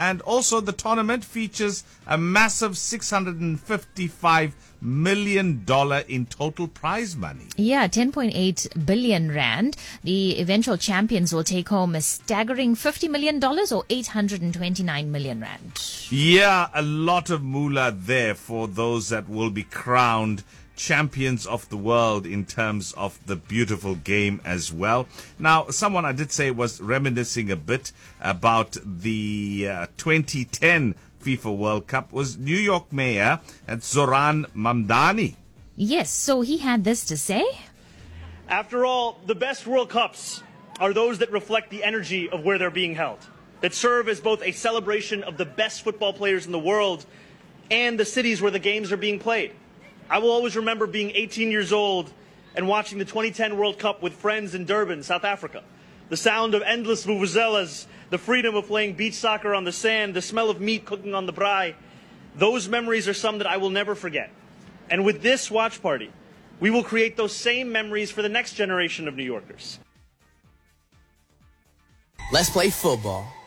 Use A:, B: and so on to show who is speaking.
A: And also the tournament features a massive $655 million in total prize money.
B: Yeah, 10.8 billion rand. The eventual champions will take home a staggering $50 million or 829 million rand.
A: Yeah, a lot of moolah there for those that will be crowned champions of the world in terms of the beautiful game as well. Now, someone I did say was reminiscing a bit about the 2010 FIFA World Cup was New York Mayor Zoran Mamdani.
B: Yes, so he had this to say.
C: After all, the best World Cups are those that reflect the energy of where they're being held, that serve as both a celebration of the best football players in the world and the cities where the games are being played. I will always remember being 18 years old and watching the 2010 World Cup with friends in Durban, South Africa. The sound of endless vuvuzelas, the freedom of playing beach soccer on the sand, the smell of meat cooking on the braai. Those memories are some that I will never forget. And with this watch party, we will create those same memories for the next generation of New Yorkers.
D: Let's play football.